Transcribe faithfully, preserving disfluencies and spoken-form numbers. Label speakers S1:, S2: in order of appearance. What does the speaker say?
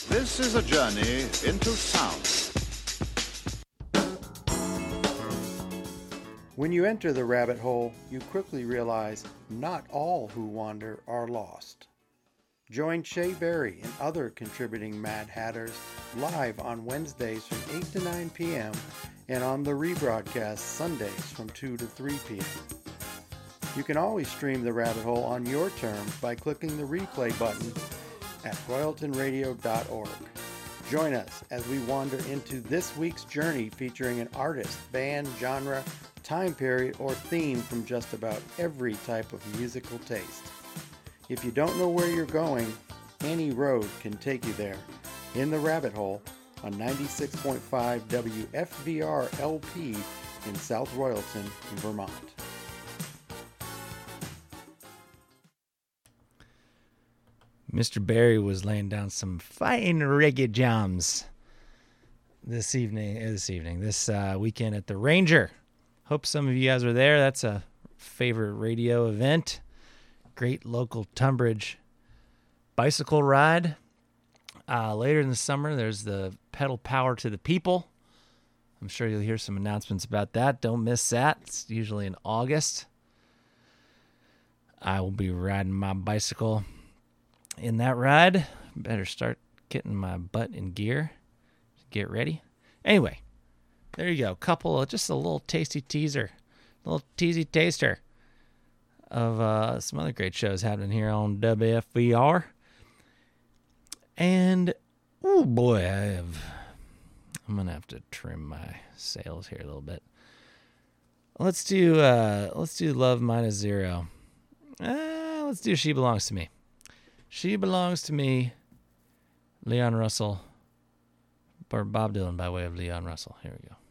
S1: This is a journey into sound.
S2: When you enter the rabbit hole, you quickly realize not all who wander are lost. Join Shay Berry and other contributing Mad Hatters live on Wednesdays from eight to nine p.m. and on the rebroadcast Sundays from two to three p.m. You can always stream the rabbit hole on your terms by clicking the replay button at royalton radio dot org. Join us as we wander into this week's journey featuring an artist, band, genre, time period, or theme from just about every type of musical taste. If you don't know where you're going, any road can take you there. In the Rabbit Hole on ninety-six point five W F V R L P in South Royalton, Vermont.
S3: Mister Berry was laying down some fine reggae jams this evening, uh, this evening, this uh, weekend at the Ranger. Hope some of you guys were there. That's a favorite radio event. Great local Tunbridge bicycle ride. Uh, later in the summer, there's the Pedal Power to the People. I'm sure you'll hear some announcements about that. Don't miss that. It's usually in August. I will be riding my bicycle in that ride. Better start getting my butt in gear. Get ready. Anyway, there you go. Couple of, just a little tasty teaser, a little teasy taster of uh, some other great shows happening here on W F V R. And, oh boy, I have, I'm going to have to trim my sails here a little bit. Let's do, uh, let's do Love Minus Zero. Uh, let's do She Belongs to Me. She Belongs to Me, Leon Russell, or Bob Dylan by way of Leon Russell. Here we go.